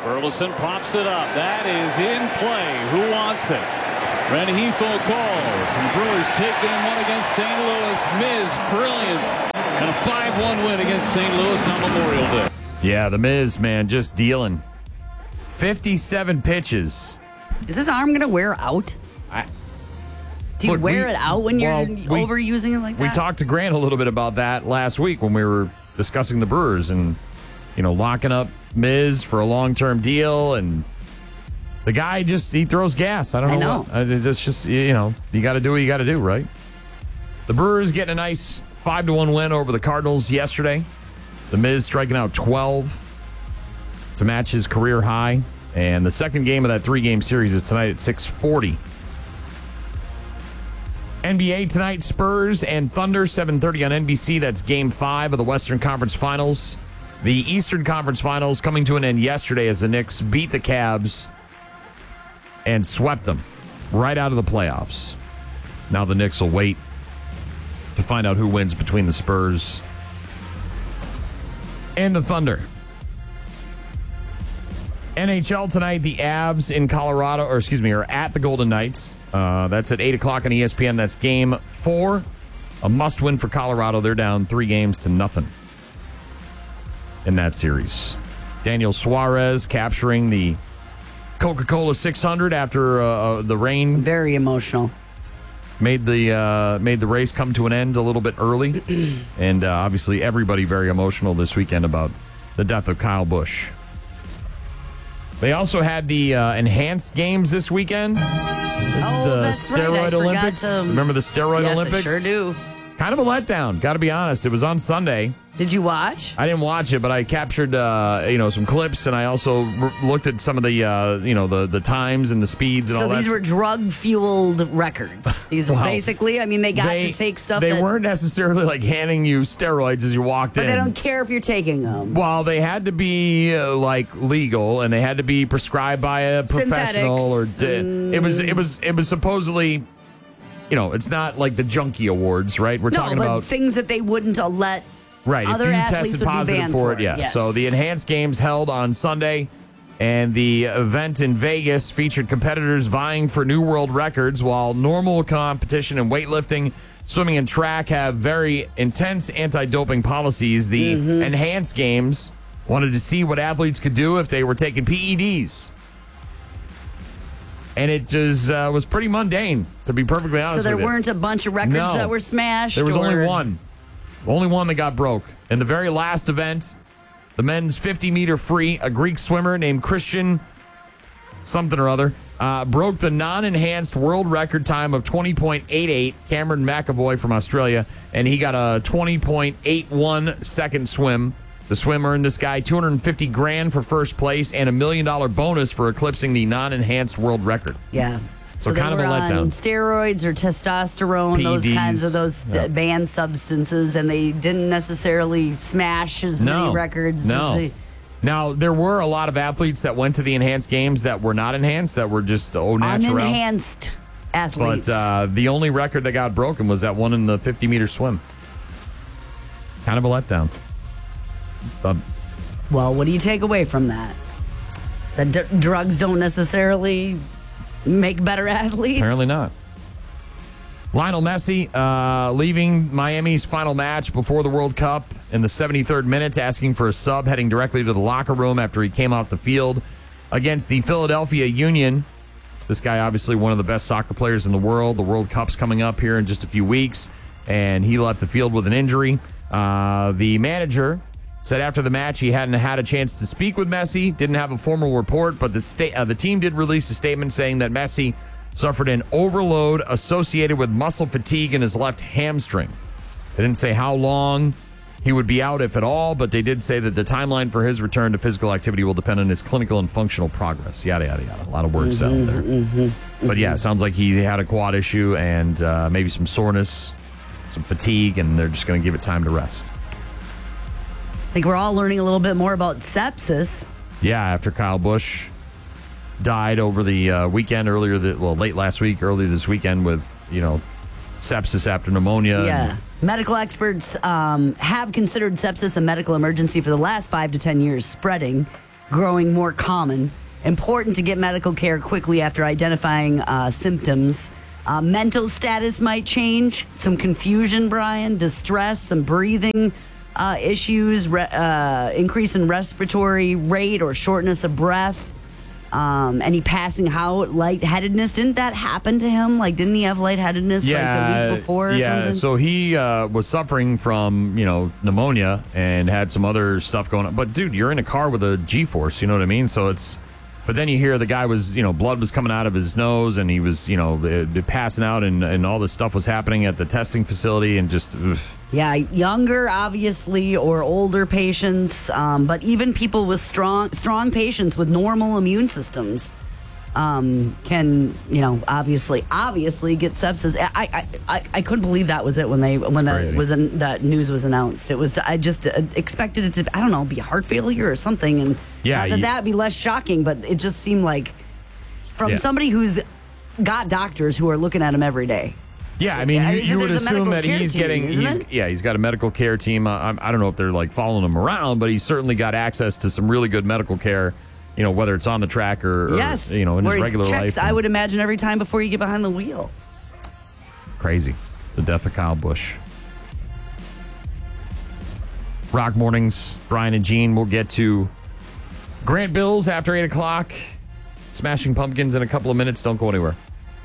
Burleson pops it up. That is in play. Who wants it? Rengifo calls, and Brewers take game one against St. Louis. Miz, brilliant. And a 5-1 win against St. Louis on Memorial Day. Yeah, the Miz, man, just dealing. 57 pitches. Is this arm going to wear out? Do you wear it out when you're overusing it like that? We talked to Grant a little bit about that last week when we were discussing the Brewers and, locking up Miz for a long-term deal. And the guy he throws gas. I don't know. It's just, you got to do what you got to do, right? The Brewers getting a nice 5-1 win over the Cardinals yesterday. The Miz striking out 12 to match his career high. And the second game of that 3-game series is tonight at 6:40. NBA tonight, Spurs and Thunder, 7:30 on NBC. That's Game 5 of the Western Conference Finals. The Eastern Conference Finals coming to an end yesterday as the Knicks beat the Cavs and swept them right out of the playoffs. Now the Knicks will wait to find out who wins between the Spurs and the Thunder. NHL tonight, the Avs in Colorado, are at the Golden Knights. That's at 8 o'clock on ESPN. That's Game 4. A must-win for Colorado. They're down 3-0 in that series. Daniel Suarez capturing the Coca-Cola 600 after the rain. Very emotional. Made the race come to an end a little bit early. And obviously everybody very emotional this weekend about the death of Kyle Busch. They also had the enhanced games this weekend. That's steroid right. Olympics. Remember the steroid Olympics? Yes, I sure do. Kind of a letdown, got to be honest. It was on Sunday. Did you watch? I didn't watch it, but I captured some clips, and I also looked at some of the the times and the speeds and all that. So these were drug-fueled records. These were basically, they got to take stuff. They weren't necessarily like handing you steroids as you walked in. But they don't care if you're taking them. Well, they had to be legal, and they had to be prescribed by a professional. It was supposedly. It's not like the junkie awards, right? We're talking about things that they wouldn't let other if you athletes tested positive for it. Yeah. Yes. So the enhanced games held on Sunday, and the event in Vegas featured competitors vying for new world records, while normal competition in weightlifting, swimming, and track have very intense anti-doping policies. The enhanced games wanted to see what athletes could do if they were taking PEDs. And it just was pretty mundane, to be perfectly honest with you. So there weren't a bunch of records that were smashed? There was only one. Only one that got broke. In the very last event, the men's 50-meter free, a Greek swimmer named Christian something or other broke the non-enhanced world record time of 20.88, Cameron McAvoy from Australia, and he got a 20.81 second swim. The swim earned this guy $250,000 for first place and $1 million bonus for eclipsing the non-enhanced world record. Yeah. So kind of a letdown. On steroids or testosterone, PEDs, those kinds of banned substances, and they didn't necessarily smash as many records. Now, there were a lot of athletes that went to the enhanced games that were not enhanced, that were just natural. Unenhanced athletes. But the only record that got broken was that one in the 50-meter swim. Kind of a letdown. Well, what do you take away from that? That drugs don't necessarily make better athletes? Apparently not. Lionel Messi leaving Miami's final match before the World Cup in the 73rd minute, asking for a sub, heading directly to the locker room after he came off the field against the Philadelphia Union. This guy, obviously one of the best soccer players in the world. The World Cup's coming up here in just a few weeks, and he left the field with an injury. The manager said after the match he hadn't had a chance to speak with Messi, didn't have a formal report, but the team did release a statement saying that Messi suffered an overload associated with muscle fatigue in his left hamstring. They didn't say how long he would be out, if at all, but they did say that the timeline for his return to physical activity will depend on his clinical and functional progress. Yada, yada, yada. A lot of words out there. But yeah, it sounds like he had a quad issue and maybe some soreness, some fatigue, and they're just going to give it time to rest. I think we're all learning a little bit more about sepsis. Yeah, after Kyle Busch died over the weekend, late last week, earlier this weekend with, sepsis after pneumonia. Yeah. Medical experts have considered sepsis a medical emergency for the last 5 to 10 years, spreading growing more common. Important to get medical care quickly after identifying symptoms. Mental status might change. Some confusion, Brian, distress, some breathing issues, increase in respiratory rate or shortness of breath. Any passing out, lightheadedness. Didn't that happen to him? Like, didn't he have lightheadedness like the week before or something? Yeah, so he was suffering from, pneumonia and had some other stuff going on. But, dude, you're in a car with a G-force, you know what I mean? So it's... But then you hear the guy was, blood was coming out of his nose and he was, passing out and all this stuff was happening at the testing facility and just... Ugh. Yeah, younger, obviously, or older patients, but even people with strong patients with normal immune systems can, obviously get sepsis. I couldn't believe that was it when that news was announced. It was I just expected it to, I don't know, be heart failure or something, and that'd be less shocking. But it just seemed like from somebody who's got doctors who are looking at him every day. Yeah, I mean, you would assume that he's got a medical care team. I don't know if they're like following him around, but he's certainly got access to some really good medical care, whether it's on the track or in his regular life. I would imagine every time before you get behind the wheel. Crazy. The death of Kyle Busch. Rock Mornings, Brian and Gene. We'll get to Grant Bills after 8 o'clock. Smashing Pumpkins in a couple of minutes. Don't go anywhere.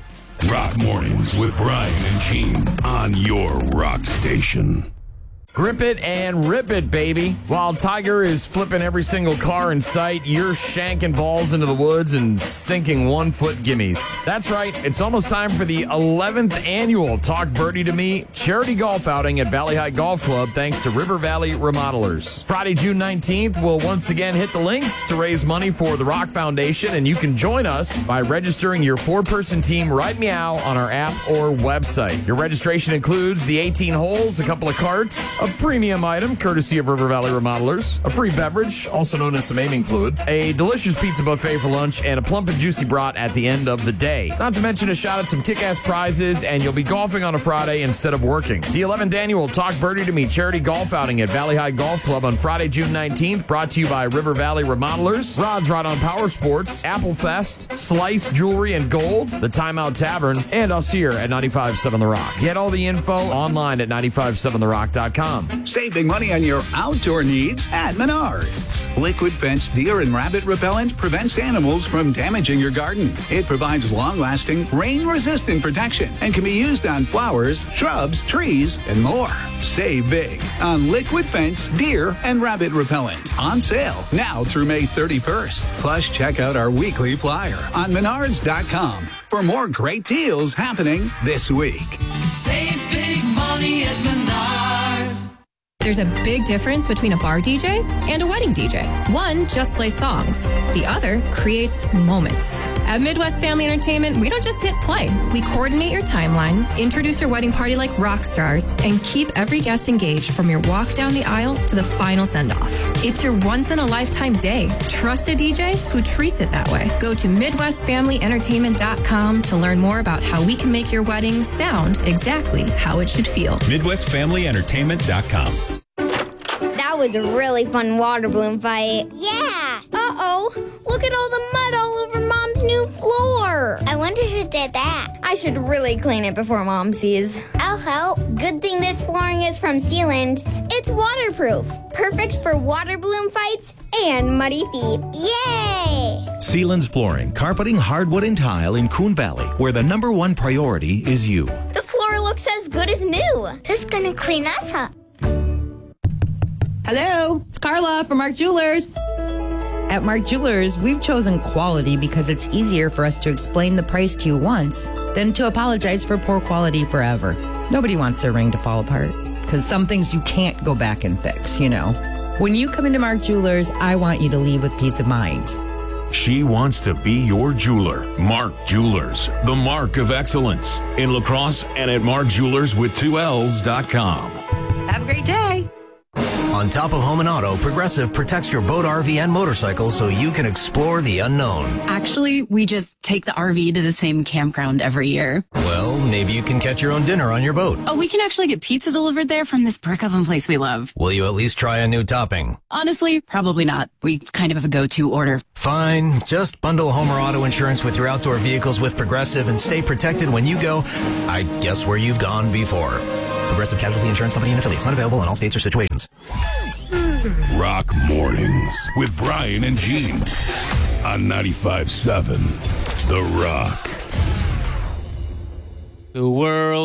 Rock Mornings with Brian and Gene on your rock station. Grip it and rip it, baby. While Tiger is flipping every single car in sight, you're shanking balls into the woods and sinking 1-foot gimmies. That's right. It's almost time for the 11th annual Talk Birdie to Me charity golf outing at Valley High Golf Club, thanks to River Valley Remodelers. Friday, June 19th, we'll once again hit the links to raise money for the Rock Foundation, and you can join us by registering your 4-person team right meow on our app or website. Your registration includes the 18 holes, a couple of carts, a premium item courtesy of River Valley Remodelers, a free beverage, also known as some aiming fluid, a delicious pizza buffet for lunch, and a plump and juicy brat at the end of the day. Not to mention a shot at some kick-ass prizes, and you'll be golfing on a Friday instead of working. The 11th annual Talk Birdie to Me charity golf outing at Valley High Golf Club on Friday, June 19th, brought to you by River Valley Remodelers, Rod's Ride on Power Sports, Apple Fest, Slice Jewelry and Gold, the Timeout Tavern, and us here at 95.7 The Rock. Get all the info online at 957therock.com. Save big money on your outdoor needs at Menards. Liquid Fence Deer and Rabbit Repellent prevents animals from damaging your garden. It provides long-lasting, rain-resistant protection and can be used on flowers, shrubs, trees, and more. Save big on Liquid Fence Deer and Rabbit Repellent. On sale now through May 31st. Plus, check out our weekly flyer on Menards.com for more great deals happening this week. Save big money at Menards. There's a big difference between a bar DJ and a wedding DJ. One just plays songs. The other creates moments. At Midwest Family Entertainment, we don't just hit play. We coordinate your timeline, introduce your wedding party like rock stars, and keep every guest engaged from your walk down the aisle to the final send-off. It's your once-in-a-lifetime day. Trust a DJ who treats it that way. Go to MidwestFamilyEntertainment.com to learn more about how we can make your wedding sound exactly how it should feel. MidwestFamilyEntertainment.com. That was a really fun water balloon fight. Yeah. Uh-oh. Look at all the mud all over Mom's new floor. I wonder who did that. I should really clean it before Mom sees. I'll help. Good thing this flooring is from Sealands. It's waterproof. Perfect for water balloon fights and muddy feet. Yay! Sealands Flooring, carpeting, hardwood, and tile in Coon Valley, where the #1 priority is you. The floor looks as good as new. Who's gonna clean us up? Hello, it's Carla from Mark Jewelers. At Mark Jewelers, we've chosen quality because it's easier for us to explain the price to you once than to apologize for poor quality forever. Nobody wants their ring to fall apart because some things you can't go back and fix, you know. When you come into Mark Jewelers, I want you to leave with peace of mind. She wants to be your jeweler. Mark Jewelers, the mark of excellence. In La Crosse and at markjewelerswith2ls.com. Have a great day. On top of home and auto, Progressive protects your boat, RV, and motorcycle so you can explore the unknown. Actually, we just take the RV to the same campground every year. Well, maybe you can catch your own dinner on your boat. Oh, we can actually get pizza delivered there from this brick oven place we love. Will you at least try a new topping? Honestly, probably not. We kind of have a go-to order. Fine. Just bundle home or auto insurance with your outdoor vehicles with Progressive and stay protected when you go, I guess, where you've gone before. Progressive Casualty Insurance Company and affiliates. Not available in all states or situations. Rock Mornings with Brian and Gene on 95.7 The Rock. The world